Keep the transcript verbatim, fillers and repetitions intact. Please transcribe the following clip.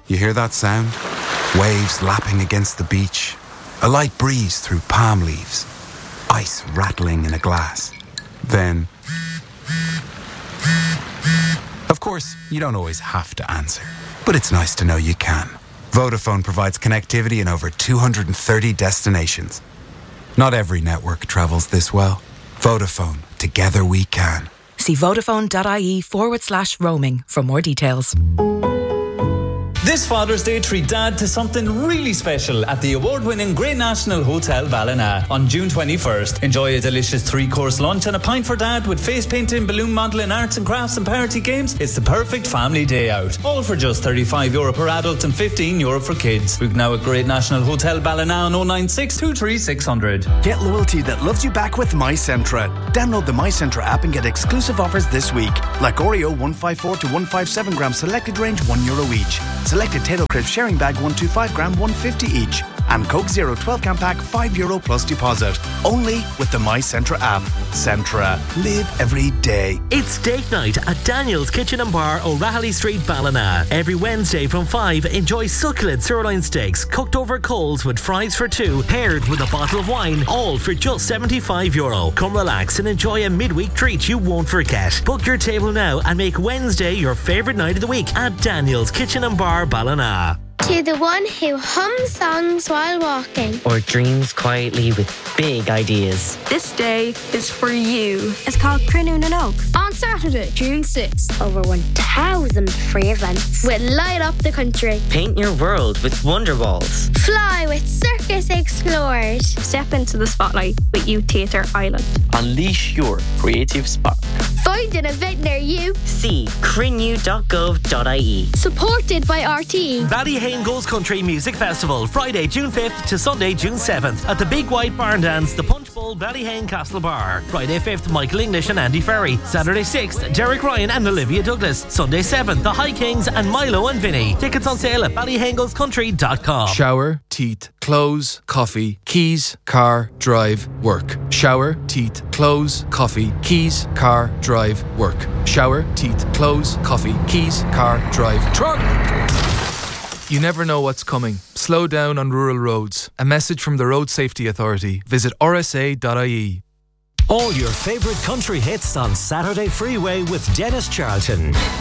You hear that sound? Waves lapping against the beach. A light breeze through palm leaves. Ice rattling in a glass. Then... Of course, you don't always have to answer. But it's nice to know you can. Vodafone provides connectivity in over two hundred thirty destinations. Not every network travels this well. Vodafone. Together we can. See vodafone.ie forward slash roaming for more details. This Father's Day, treat Dad to something really special at the award-winning Great National Hotel Ballina on June twenty-first. Enjoy a delicious three-course lunch and a pint for Dad with face painting, balloon modelling, arts and crafts and party games. It's the perfect family day out. All for just thirty-five euro per adult and fifteen euro for kids. Book now at Great National Hotel Ballina on oh nine six, two three six zero zero. Get loyalty that loves you back with MyCentra. Download the MyCentra app and get exclusive offers this week. Like Oreo one fifty-four to one fifty-seven gram selected range, one euro each. Selected Tato Crisp sharing bag one twenty-five gram, one fifty each. And Coke Zero twelve can pack, five euro plus deposit. Only with the MyCentra app. Centra. Live every day. It's date night at Daniel's Kitchen and Bar, O'Rahilly Street, Ballina. Every Wednesday from five, enjoy succulent sirloin steaks cooked over coals with fries for two, paired with a bottle of wine, all for just seventy-five euro. Come relax and enjoy a midweek treat you won't forget. Book your table now and make Wednesday your favourite night of the week at Daniel's Kitchen and Bar, Ballina. To the one who hums songs while walking. Or dreams quietly with big ideas. This day is for you. It's called Crunoon and Oak. On Saturday, June sixth. Over one thousand free events. Will light up the country. Paint your world with Wonder Walls. Fly with Circus Explorers. Step into the spotlight with Youth Theatre Ireland. Unleash your creative spark. Find an event near you. See crinnew dot gov dot I E. Supported by R T E. Ballyhane Goes Country Music Festival, Friday, June fifth to Sunday, June seventh at the Big White Barn Dance, the Punch Bowl, Ballyhane Castle Bar. Friday fifth, Michael English and Andy Ferry. Saturday sixth, Derek Ryan and Olivia Douglas. Sunday seventh, the High Kings and Milo and Vinny. Tickets on sale at ballyhane goes country dot com. Shower, teeth, clothes, coffee, keys, car, drive, work. Shower, teeth, clothes, coffee, keys, car, drive, work. Shower, teeth, clothes, coffee, keys, car, drive, truck. You never know what's coming. Slow down on rural roads. A message from the Road Safety Authority. Visit r s a dot I E. All your favourite country hits on Saturday Freeway with Dennis Charlton.